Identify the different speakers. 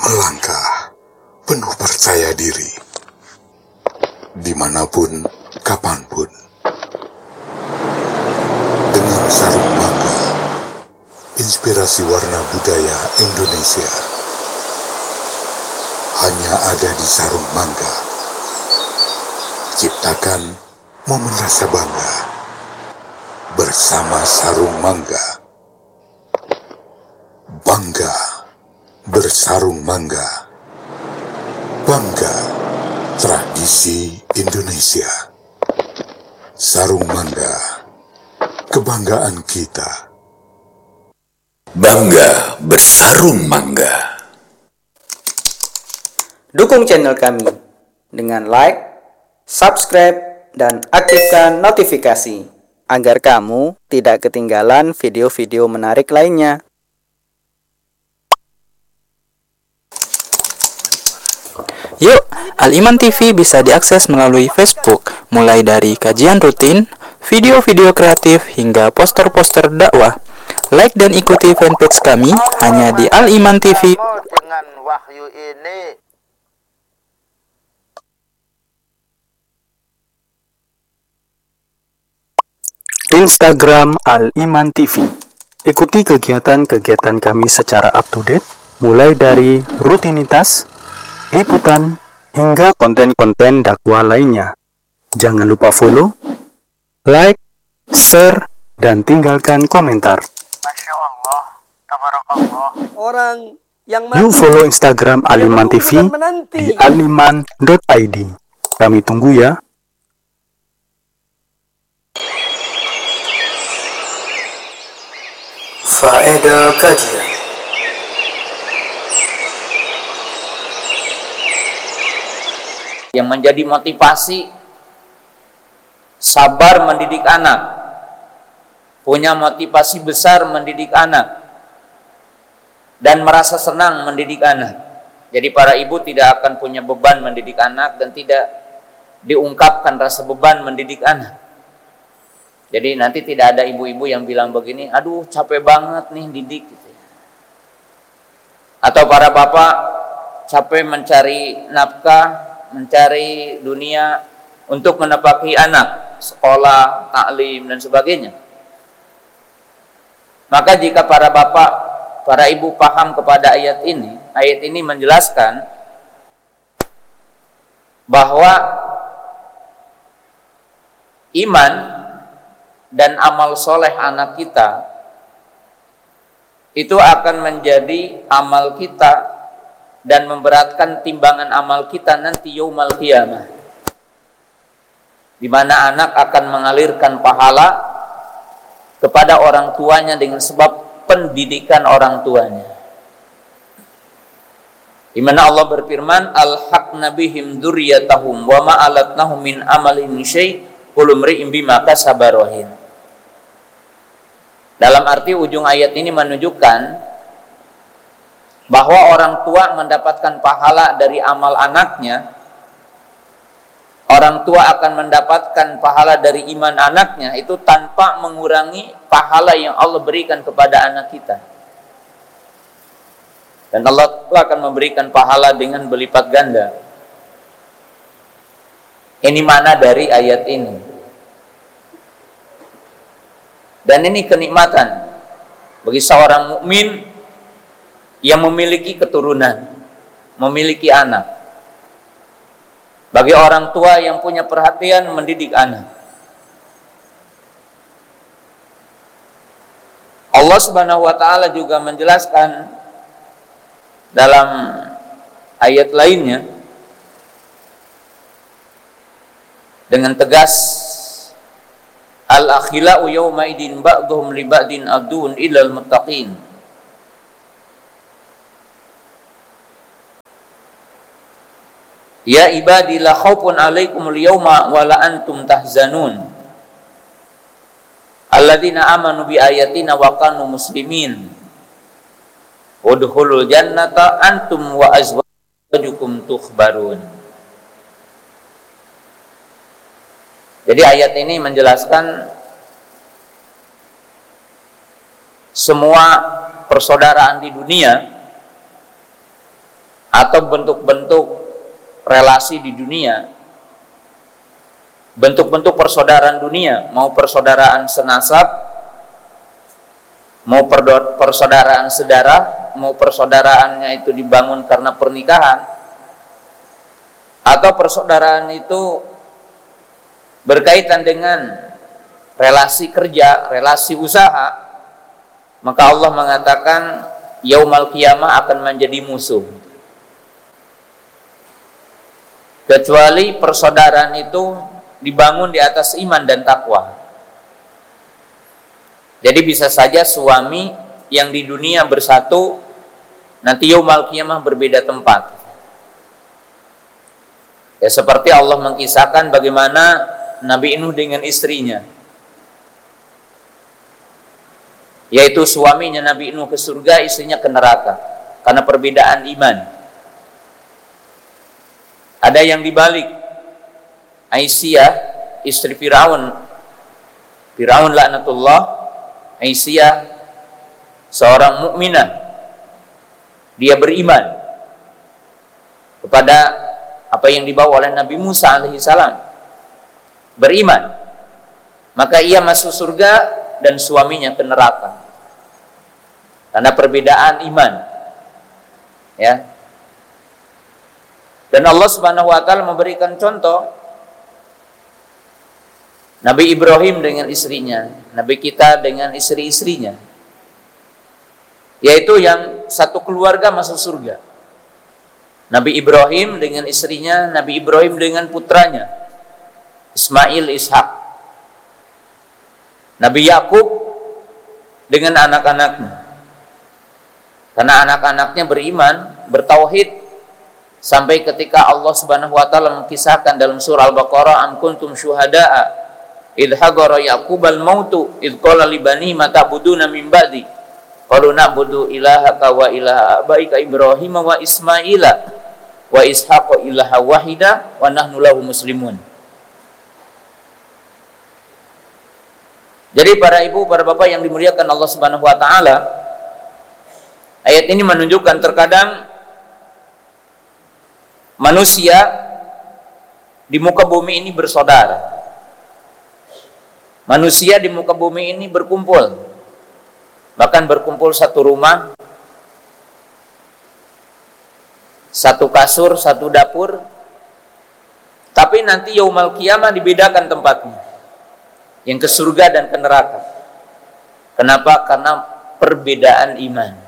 Speaker 1: melangkah penuh percaya diri, dimanapun, kapanpun, dengan sarung mangga, inspirasi warna budaya Indonesia, hanya ada di sarung mangga. Ciptakan momen rasa bangga bersama sarung mangga. Bangga bersarung mangga. Bangga tradisi Indonesia. Sarung mangga, kebanggaan kita.
Speaker 2: Bangga bersarung mangga.
Speaker 3: Dukung channel kami dengan like, subscribe, dan aktifkan notifikasi agar kamu tidak ketinggalan video-video menarik lainnya.
Speaker 4: Yuk, Al-Iman TV bisa diakses melalui Facebook, mulai dari kajian rutin, video-video kreatif, hingga poster-poster dakwah. Like dan ikuti fanpage kami hanya di Al-Iman TV.
Speaker 5: Dengan wahyu ini
Speaker 6: Instagram Al-Iman TV. Ikuti kegiatan-kegiatan kami secara up-to-date, mulai dari rutinitas, liputan, hingga konten-konten dakwah lainnya. Jangan lupa follow, like, share, dan tinggalkan komentar.
Speaker 5: Masya Allah, tabarakallah. Orang yang
Speaker 6: You follow Instagram Al-Iman TV di aliman.id. Kami tunggu ya. Faedah kajian.
Speaker 7: Yang menjadi motivasi sabar mendidik anak, punya motivasi besar mendidik anak, dan merasa senang mendidik anak. Jadi para ibu tidak akan punya beban mendidik anak dan tidak diungkapkan rasa beban mendidik anak. Jadi nanti tidak ada ibu-ibu yang bilang begini, aduh capek banget nih didik gitu. Atau para bapak capek mencari nafkah, mencari dunia untuk menapaki anak, sekolah, taklim, dan sebagainya. Maka jika para bapak, para ibu paham kepada ayat ini menjelaskan bahwa iman dan amal soleh anak kita itu akan menjadi amal kita dan memberatkan timbangan amal kita nanti yaumal qiyamah, di mana anak akan mengalirkan pahala kepada orang tuanya dengan sebab pendidikan orang tuanya. Di mana Allah berfirman, alhaqna bihim dzurriyyatahum wa ma alatnahum min amalihim syai' kullu imri'in bima kasaba rahin. Dalam arti ujung ayat ini menunjukkan bahwa orang tua mendapatkan pahala dari amal anaknya, orang tua akan mendapatkan pahala dari iman anaknya, itu tanpa mengurangi pahala yang Allah berikan kepada anak kita. Dan Allah akan memberikan pahala dengan berlipat ganda. Ini makna dari ayat ini. Dan ini kenikmatan bagi seorang mukmin yang memiliki keturunan, memiliki anak. Bagi orang tua yang punya perhatian mendidik anak. Allah Subhanahu wa taala juga menjelaskan dalam ayat lainnya dengan tegas, al-akhila'u yawma idin ba'duhum li ba'din aduun illal muttaqin. Ya ibadi la khaufun 'alaikumul yawma wa la antum tahzanun. Alladzina amanu bi ayatina wa kanu muslimin. Udkhulul jannata antum wa azwajukum tukhbarun. Jadi ayat ini menjelaskan semua persaudaraan di dunia atau bentuk-bentuk relasi di dunia, bentuk-bentuk persaudaraan dunia, mau persaudaraan senasab, mau persaudaraan sedarah, mau persaudaraannya itu dibangun karena pernikahan, atau persaudaraan itu berkaitan dengan relasi kerja, relasi usaha, maka Allah mengatakan yaumal qiyamah akan menjadi musuh. Kecuali persaudaraan itu dibangun di atas iman dan takwa. Jadi bisa saja suami yang di dunia bersatu, nanti yaumal qiyamah berbeda tempat. Ya seperti Allah mengkisahkan bagaimana Nabi Nuh dengan istrinya, yaitu suaminya Nabi Nuh ke surga, istrinya ke neraka karena perbedaan iman. Ada yang dibalik, Aisyah istri Firaun laknatullah, Aisyah seorang mukminah, dia beriman kepada apa yang dibawa oleh Nabi Musa alaihissalam, beriman, maka ia masuk surga dan suaminya ke neraka karena perbedaan iman, ya. Dan Allah Subhanahu wa taala memberikan contoh Nabi Ibrahim dengan istrinya, Nabi kita dengan istri-istrinya, yaitu yang satu keluarga masuk surga. Nabi Ibrahim dengan istrinya, Nabi Ibrahim dengan putranya Ismail, Ishak. Nabi Yakub dengan anak-anaknya, karena anak-anaknya beriman, bertauhid, sampai ketika Allah Subhanahu wa taala mengkisahkan dalam surah Al-Baqarah, am kuntum syuhada'a idh hadara Yaqubal mautu idh qala li bani ma ta'buduna min ba'di qalu na'budu ilahaka wa ilaha abaika Ibrahim wa Ismaila wa Ishaq ilaha wahida wa nahnu lahu muslimun. Jadi para ibu, para bapak yang dimuliakan Allah Subhanahu wa taala, ayat ini menunjukkan terkadang manusia di muka bumi ini bersaudara. Manusia di muka bumi ini berkumpul, bahkan berkumpul satu rumah, satu kasur, satu dapur. Tapi nanti yaumal qiyamah dibedakan tempatnya, yang ke surga dan ke neraka. Kenapa? Karena perbedaan iman.